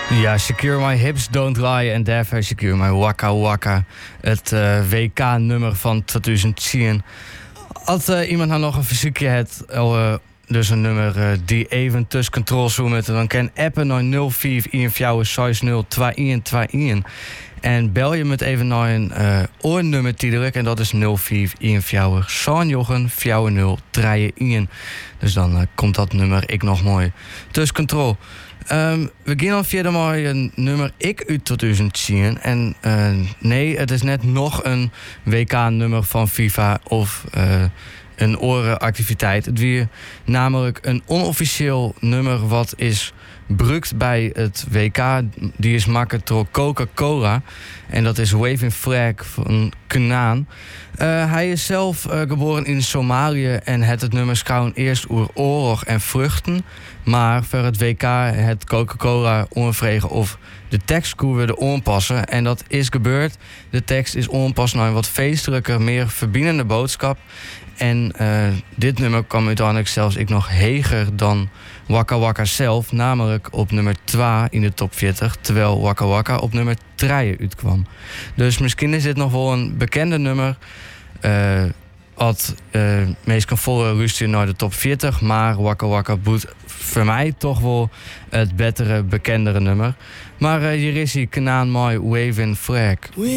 Ja, Secure My Hips Don't Lie en daarvoor Secure My Waka Waka. Het WK-nummer van 2010. Als iemand nou nog een verzoekje heeft, dus een nummer die even tussen controle zoomen, dan kan appen naar 0514602121. En bel je met even naar een oornummer tijdelijk en dat is 0514604031. Dus dan komt dat nummer ik nog mooi tussen controle. We gaan dan verder maar een nummer ik uit 2010. En nee, het is net nog een WK-nummer van FIFA of een orenactiviteit. Het weer namelijk een onofficieel nummer wat is gebruikt bij het WK. Die is gemaakt door Coca-Cola. En dat is Waving Flag van Kanaan. Hij is zelf geboren in Somalië en het nummer schouwen eerst oer oorlog en vruchten. Maar voor het WK het Coca-Cola onvregen of de tekst kon worden aanpassen. En dat is gebeurd. De tekst is aanpast naar een wat feestelijker, meer verbindende boodschap. En dit nummer kwam uiteindelijk zelfs ik nog heger dan Waka Waka zelf. Namelijk op nummer 2 in de top 40. Terwijl Waka Waka op nummer 3 uitkwam. Dus misschien is dit nog wel een bekende nummer. Wat meest kan volle rusten naar de top 40. Maar Waka Waka boet voor mij toch wel het betere, bekendere nummer. Maar hier is hij, Kanaan Mooi Waving Flag.